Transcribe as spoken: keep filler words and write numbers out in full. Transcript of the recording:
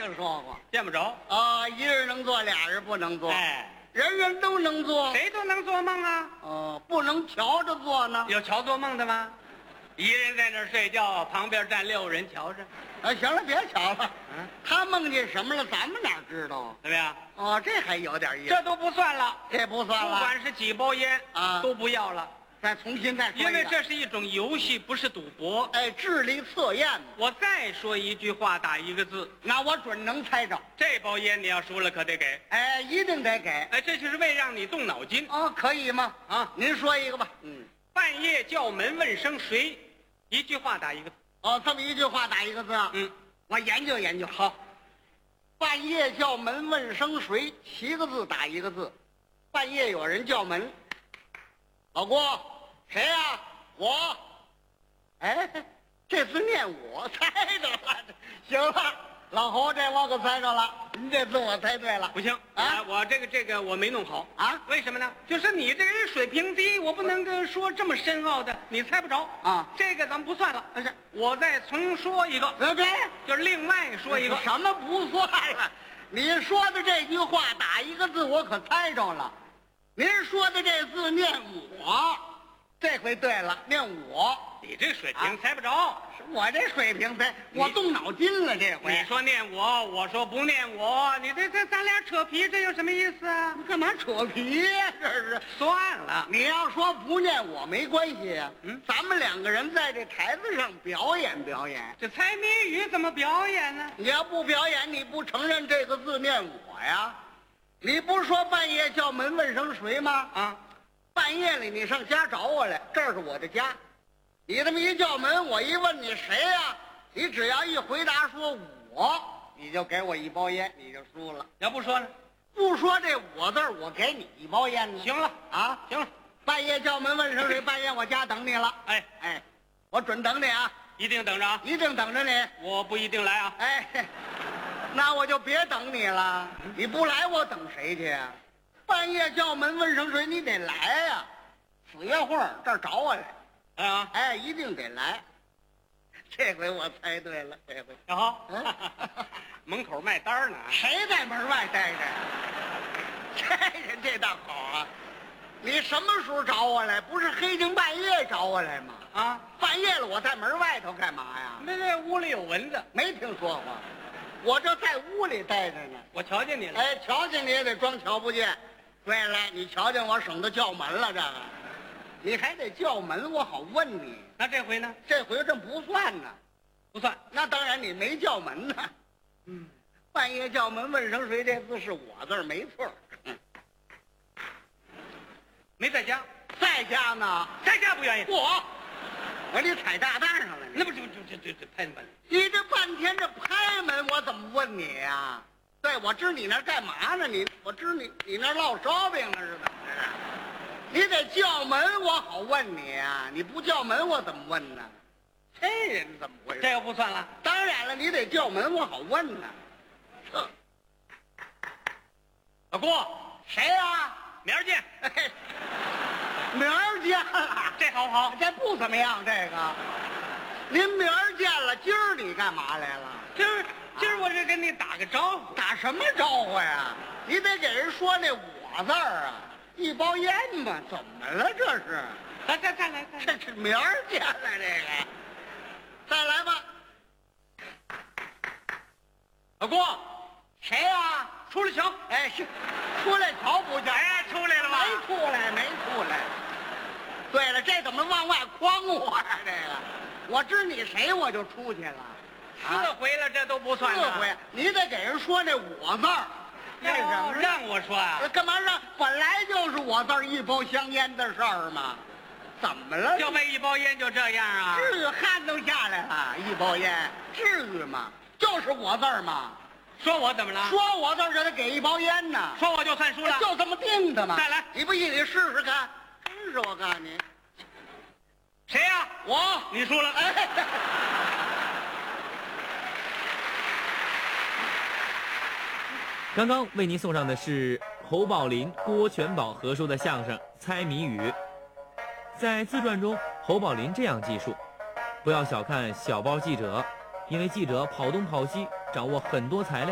听说过。 见不着啊，一人能做，俩人不能做。 哎， 人人都能做。 谁都能做梦啊。 哦，不能瞧着做呢。 有瞧做梦的吗？一人在那儿睡觉，旁边站六人瞧着。 啊，行了，别瞧了。 嗯， 他梦见什么了，咱们哪知道啊？ 怎么样？ 哦，这还有点意思。 这都不算了， 这不算了。 不管是几包烟啊都不要了， 再重新再说一个。 因为这是一种游戏，不是赌博。 哎，智力测验。 我再说一句话，打一个字， 那我准能猜着。 这包烟你要输了可得给。 哎，一定得给。 哎，这就是为让你动脑筋。 哦，可以吗？ 啊， 您说一个吧。嗯。 半夜叫门问声谁，一句话打一个字。 哦，这么一句话打一个字啊。 嗯， 我研究研究。好。半夜叫门问声谁，七个字打一个字。半夜有人叫门。老郭，谁呀、啊？我。哎，这字念我，猜着了。行了，老侯，这我可猜着了。您这字我猜对了。 不行啊，我这个这个我没弄好啊。 为什么呢？就是你这个人水平低，我不能跟说这么深奥的，你猜不着啊。 这个咱们不算了。但是我再重说一个， 对对， 就是另外说一个。 什么不算了？你说的这句话打一个字，我可猜着了。您说的这字念我，这回对了，念我。 你这水平猜不着。啊， 我这水平猜，我动脑筋了这回。 你说念我，我说不念我，你这这咱俩扯皮，这有什么意思啊？ 你干嘛扯皮呀、啊？这是算了。 你要说不念我没关系呀、啊。 嗯， 咱们两个人在这台子上表演表演。 这猜谜语怎么表演呢？ 你要不表演，你不承认这个字念我呀？你不是说半夜叫门问声谁吗？ 啊， 半夜里你上家找我来，这是我的家。你这么一叫门，我一问你谁呀、啊？你只要一回答说我，你就给我一包烟，你就输了。 要不说呢？ 不说这我字儿，我给你一包烟呢。 行了啊， 行了。 半夜叫门问声谁？半夜我家等你了。 哎哎，我准等你啊， 一定等着啊。 一定等着你。 我不一定来啊。 哎，那我就别等你了。你不来，我等谁去啊？半夜叫门问声谁？你得来呀、啊。死约会这儿找我来。 啊， 哎，一定得来。这回我猜对了，这回。 小豪， 嗯、 门口卖单呢。 谁在门外待着？这人这倒好啊！你什么时候找我来？不是黑更半夜找我来吗？ 啊， 半夜了，我在门外头干嘛呀？ 那这屋里有蚊子， 没听说过。我这在屋里待着呢。 我瞧见你了。 哎，瞧见你也得装瞧不见。对了，你瞧见我，省得叫门了，这个。你还得叫门，我好问你。 那这回呢？ 这回这不算呢， 不算。 那当然，你没叫门呢。 嗯， 半夜叫门问声谁，这字是我字儿，没错。嗯， 没在家， 在家呢， 在家不愿意。 我，我你踩炸弹上了。 那不就就就就就拍门？ 你这半天这拍门，我怎么问你呀、啊？对，我知你那干嘛呢？你，我知你你那烙烧饼呢是怎么着？你得叫门，我好问你啊！你不叫门，我怎么问呢？这人怎么回事？ 这个不算了。 当然了，你得叫门，我好问呢。这， 老郭， 谁呀、啊？ 明儿见。 嘿，明儿见了， 这好不好？ 这不怎么样。这个，您明儿见了，今儿你干嘛来了？ 今儿今儿我这跟你打个招呼。 打什么招呼呀？你得给人说那我字儿啊。一包烟嘛，怎么了这是？ 再再再来， 这是明儿见了这个，再来吧。 老郭， 谁呀、啊？ 出来瞧。 哎，是出来瞧不叫？ 哎，出来了吧？ 没出来，没出来。对了，这怎么往外诓我呀、啊？这个，我知你谁，我就出去了。 四回了，这都不算。 四回，你得给人说那我字儿。 让什么？让我说啊？ 干嘛让？本来就是我字儿一包香烟的事儿嘛，怎么了？ 就为一包烟就这样啊？ 至于汗都下来了，一包烟，至于吗？就是我字儿嘛。 说我怎么了？ 说我字儿就得给一包烟呢。 说我就算输了， 就这么定的嘛。 再来， 你不信你试试看。真是我告诉你， 谁呀、啊？ 我， 你输了。 哎。 刚刚为您送上的是侯宝林、郭全宝合说的相声《猜谜语》。在自传中，侯宝林这样记述：不要小看小报记者，因为记者跑东跑西，掌握很多材料。